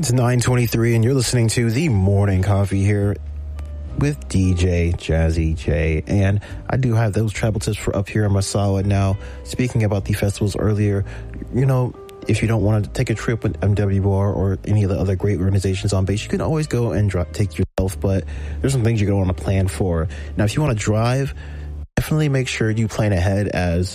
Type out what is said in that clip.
It's 9:23, and you're listening to The Morning Coffee here with DJ Jazzy J. And I do have those travel tips for Up Here in Massawa. Now, speaking about the festivals earlier, you know, if you don't want to take a trip with MWR or any of the other great organizations on base, you can always go and take yourself, but there's some things you're going to want to plan for. Now, if you want to drive, definitely make sure you plan ahead, as